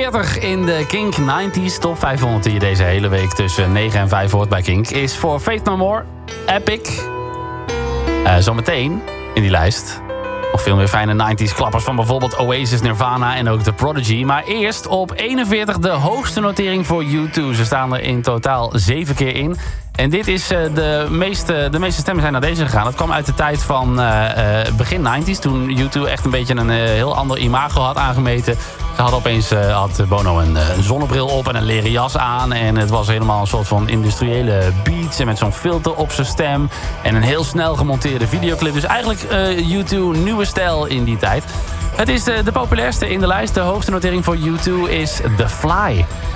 41 in de Kink 90s Top 500 die je deze hele week tussen 9 en 5 hoort bij Kink is voor Faith No More, Epic. Zometeen in die lijst nog veel meer fijne 90s klappers van bijvoorbeeld Oasis, Nirvana en ook The Prodigy. Maar eerst op 41 de hoogste notering voor U2. Ze staan er in totaal 7 keer in. En dit is de meeste stemmen zijn naar deze gegaan. Dat kwam uit de tijd van begin 90s. Toen U2 echt een beetje een heel ander imago had aangemeten. Ze hadden opeens had Bono een zonnebril op en een leren jas aan. En het was helemaal een soort van industriële beats. En met zo'n filter op zijn stem. En een heel snel gemonteerde videoclip. Dus eigenlijk U2 nieuwe stijl in die tijd. Het is de populairste in de lijst. De hoogste notering voor U2 is The Fly.